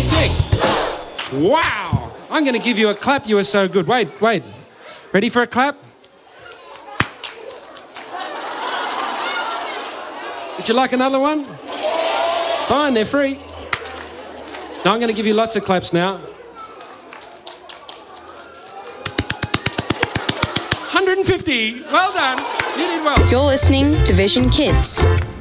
26. Wow. I'm going to give you a clap. You were so good. Wait. Ready for a clap? Would you like another one? Fine, they're free. Now I'm going to give you lots of claps now. 150. Well done. You did well. You're listening to Vision Kids.